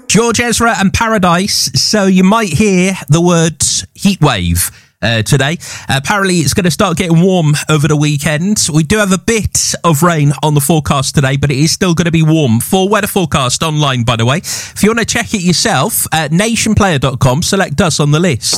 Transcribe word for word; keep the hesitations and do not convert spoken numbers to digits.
George Ezra and Paradise. So you might hear the word heatwave uh, today. Uh, apparently it's going to start getting warm over the weekend. We do have a bit of rain on the forecast today, but it is still going to be warm. Full weather forecast online, by the way. If you want to check it yourself, at nation player dot com, select us on the list.